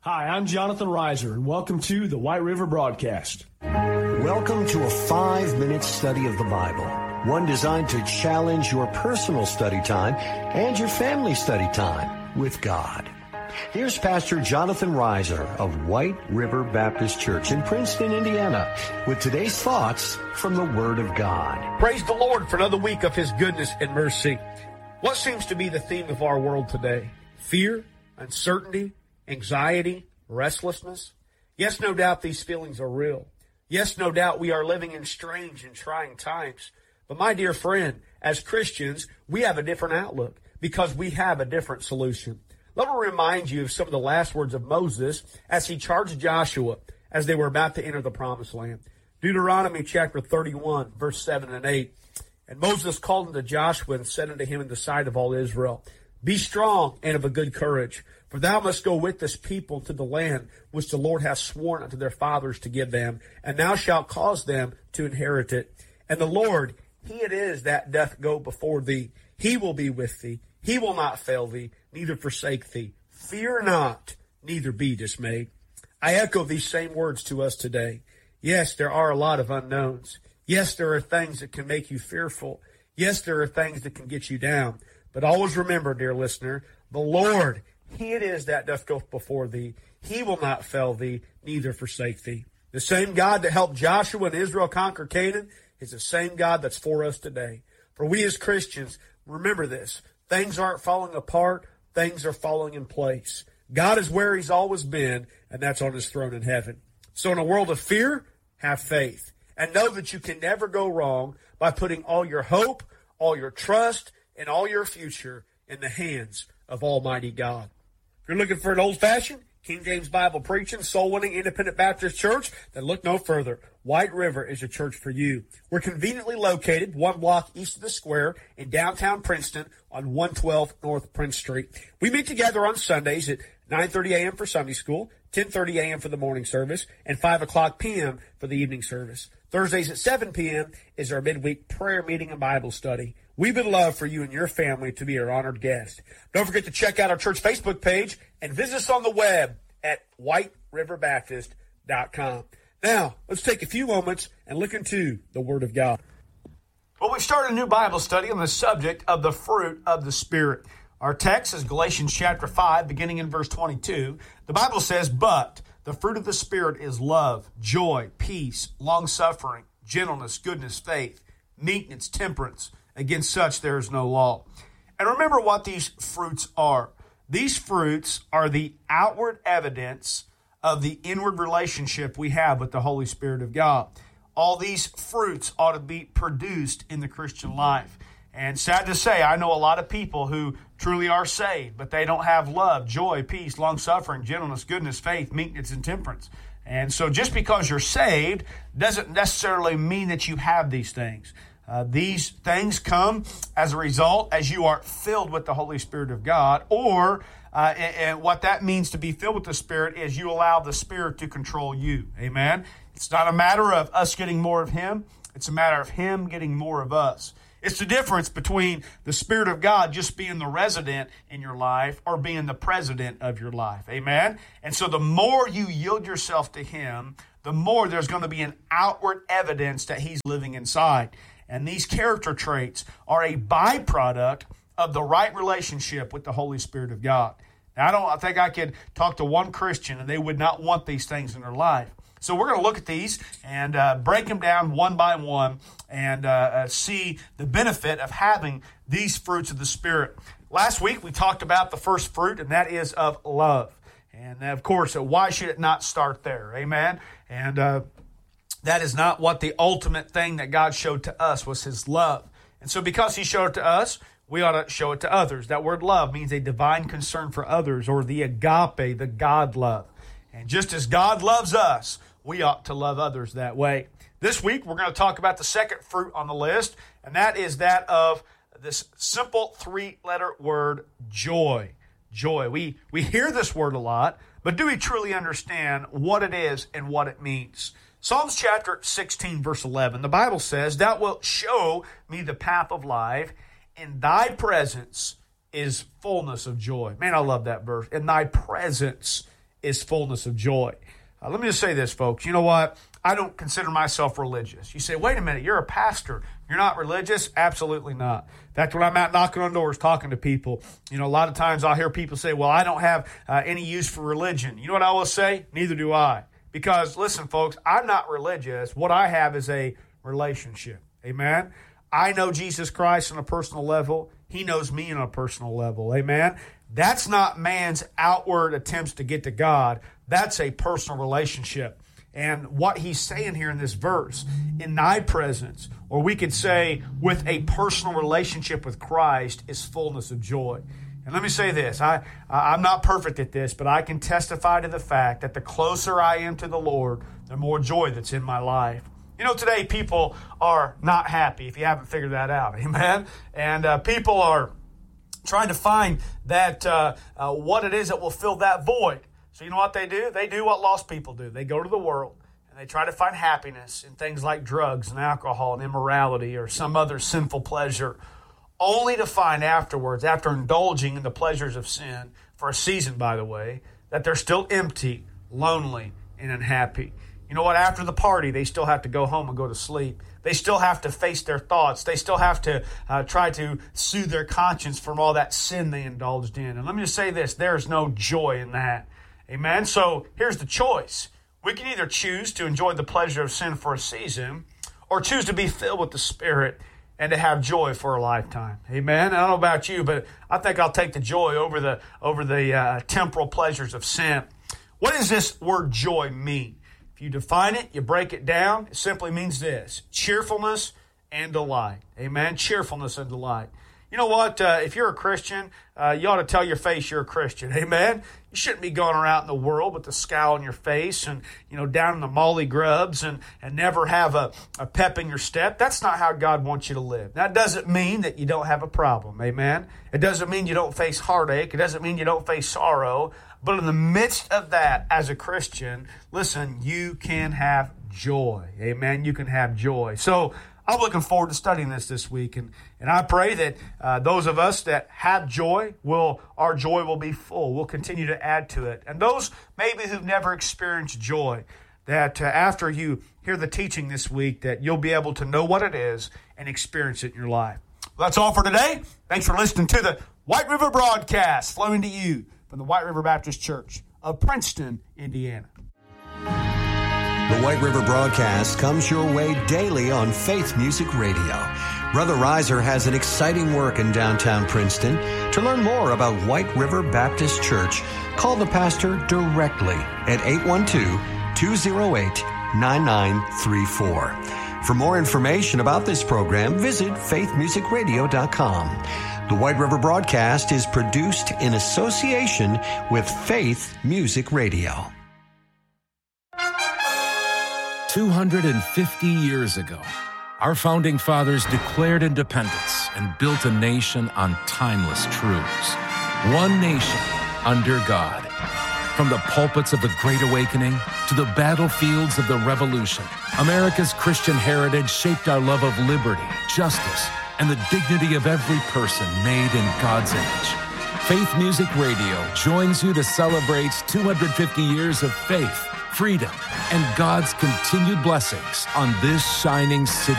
Hi, I'm Jonathan Reiser, and welcome to the White River Broadcast. Welcome to a 5-minute study of the Bible, one designed to challenge your personal study time and your family study time with God. Here's Pastor Jonathan Reiser of White River Baptist Church in Princeton, Indiana, with today's thoughts from the Word of God. Praise the Lord for another week of His goodness and mercy. What seems to be the theme of our world today? Fear, uncertainty, anxiety, restlessness. Yes, no doubt these feelings are real. Yes, no doubt we are living in strange and trying times. But my dear friend, as Christians, we have a different outlook because we have a different solution. Let me remind you of some of the last words of Moses as he charged Joshua as they were about to enter the promised land. Deuteronomy chapter 31, verse 7 and 8. And Moses called unto Joshua and said unto him in the sight of all Israel, Be strong and of a good courage, for thou must go with this people to the land which the Lord hath sworn unto their fathers to give them, and thou shalt cause them to inherit it. And the Lord, He it is that doth go before thee. He will be with thee. He will not fail thee, neither forsake thee. Fear not, neither be dismayed. I echo these same words to us today. Yes, there are a lot of unknowns. Yes, there are things that can make you fearful. Yes, there are things that can get you down. But always remember, dear listener, the Lord, He it is that doth go before thee. He will not fail thee, neither forsake thee. The same God that helped Joshua and Israel conquer Canaan is the same God that's for us today. For we as Christians, remember this. Things aren't falling apart. Things are falling in place. God is where He's always been, and that's on His throne in heaven. So in a world of fear, have faith. And know that you can never go wrong by putting all your hope, all your trust, and all your future in the hands of Almighty God. If you're looking for an old-fashioned, King James Bible preaching, soul-winning, independent Baptist church, then look no further. White River is a church for you. We're conveniently located 1 block east of the square in downtown Princeton on 112 North Prince Street. We meet together on Sundays at 9:30 a.m. for Sunday school, 10:30 a.m. for the morning service, and 5 o'clock p.m. for the evening service. Thursdays at 7 p.m. is our midweek prayer meeting and Bible study. We would love for you and your family to be our honored guest. Don't forget to check out our church Facebook page and visit us on the web at whiteriverbaptist.com. Now, let's take a few moments and look into the Word of God. Well, we started a new Bible study on the subject of the fruit of the Spirit. Our text is Galatians chapter 5, beginning in verse 22. The Bible says, But the fruit of the Spirit is love, joy, peace, long-suffering, gentleness, goodness, faith, meekness, temperance. Against such there is no law. And remember what these fruits are. These fruits are the outward evidence of the inward relationship we have with the Holy Spirit of God. All these fruits ought to be produced in the Christian life. And sad to say, I know a lot of people who truly are saved, but they don't have love, joy, peace, long-suffering, gentleness, goodness, faith, meekness, and temperance. And so just because you're saved doesn't necessarily mean that you have these things. These things come as a result as you are filled with the Holy Spirit of God, or and what that means to be filled with the Spirit is you allow the Spirit to control you. Amen? It's not a matter of us getting more of Him. It's a matter of Him getting more of us. It's the difference between the Spirit of God just being the resident in your life or being the president of your life. Amen? And so the more you yield yourself to Him, the more there's going to be an outward evidence that He's living inside. And these character traits are a byproduct of the right relationship with the Holy Spirit of God. Now, I think I could talk to one Christian and they would not want these things in their life. So we're going to look at these and break them down one by one and see the benefit of having these fruits of the Spirit. Last week we talked about the first fruit, and that is of love. And of course, why should it not start there? Amen? And that is not what the ultimate thing that God showed to us was His love. And so because He showed it to us, we ought to show it to others. That word love means a divine concern for others, or the agape, the God love. And just as God loves us, we ought to love others that way. This week, we're going to talk about the second fruit on the list, and that is that of this simple three-letter word, joy. Joy. We hear this word a lot, but do we truly understand what it is and what it means? Psalms chapter 16, verse 11, the Bible says, Thou wilt show me the path of life. In Thy presence is fullness of joy. Man, I love that verse. In Thy presence is fullness of joy. Let me just say this, folks. You know what? I don't consider myself religious. You say, wait a minute, you're a pastor. You're not religious? Absolutely not. In fact, when I'm out knocking on doors talking to people, a lot of times I'll hear people say, well, I don't have any use for religion. You know what I will say? Neither do I. Because, listen, folks, I'm not religious. What I have is a relationship. Amen? I know Jesus Christ on a personal level. He knows me on a personal level. Amen? That's not man's outward attempts to get to God. That's a personal relationship. And what he's saying here in this verse, in thy presence, or we could say with a personal relationship with Christ, is fullness of joy. And let me say this, I'm not perfect at this, but I can testify to the fact that the closer I am to the Lord, the more joy that's in my life. Today people are not happy, if you haven't figured that out, amen? And people are trying to find that what it is that will fill that void. So you know what they do? They do what lost people do. They go to the world and they try to find happiness in things like drugs and alcohol and immorality or some other sinful pleasure, only to find afterwards, after indulging in the pleasures of sin, for a season, by the way, that they're still empty, lonely, and unhappy. You know what? After the party, they still have to go home and go to sleep. They still have to face their thoughts. They still have to try to soothe their conscience from all that sin they indulged in. And let me just say this, there's no joy in that. Amen? So here's the choice. We can either choose to enjoy the pleasure of sin for a season or choose to be filled with the Spirit and to have joy for a lifetime. Amen? I don't know about you, but I think I'll take the joy over the temporal pleasures of sin. What does this word joy mean? If you define it, you break it down, it simply means this: cheerfulness and delight. Amen? Cheerfulness and delight. You know what? If you're a Christian, you ought to tell your face you're a Christian. Amen? You shouldn't be going around in the world with a scowl on your face and, down in the molly grubs and never have a pep in your step. That's not how God wants you to live. That doesn't mean that you don't have a problem. Amen? It doesn't mean you don't face heartache. It doesn't mean you don't face sorrow. But in the midst of that, as a Christian, listen, you can have joy. Amen? You can have joy. So I'm looking forward to studying this week, and I pray that those of us that have joy, our joy will be full. We'll continue to add to it. And those maybe who've never experienced joy, that after you hear the teaching this week, that you'll be able to know what it is and experience it in your life. Well, that's all for today. Thanks for listening to the White River Broadcast, flowing to you from the White River Baptist Church of Princeton, Indiana. The White River Broadcast comes your way daily on Faith Music Radio. Brother Reiser has an exciting work in downtown Princeton. To learn more about White River Baptist Church, call the pastor directly at 812-208-9934. For more information about this program, visit faithmusicradio.com. The White River Broadcast is produced in association with Faith Music Radio. 250 years ago, our founding fathers declared independence and built a nation on timeless truths. One nation under God. From the pulpits of the Great Awakening to the battlefields of the Revolution, America's Christian heritage shaped our love of liberty, justice, and the dignity of every person made in God's image. Faith Music Radio joins you to celebrate 250 years of faith, freedom, and God's continued blessings on this shining city